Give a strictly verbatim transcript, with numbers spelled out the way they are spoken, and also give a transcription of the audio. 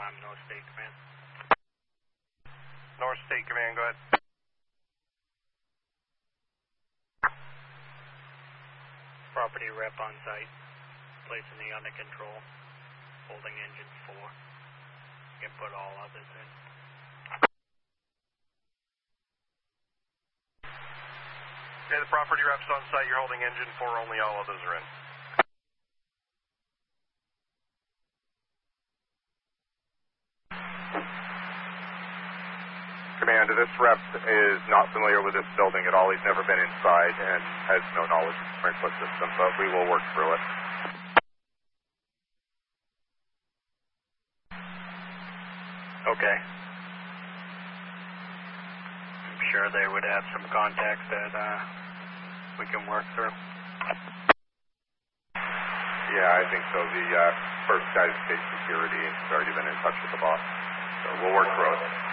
I'm North State Command. North State Command, go ahead. Property rep on site. Placing the under control. Holding engine four. You can put all others in. Yeah, the property rep's on site. You're holding engine four. Only all others are in. Command, this rep is not familiar with this building at all. He's never been inside and has no knowledge of the sprinkler system, but we will work through it. Okay. I'm sure they would have some contacts that uh, we can work through. Yeah, I think so. The uh, first guy's state security has already been in touch with the boss, so we'll work through it.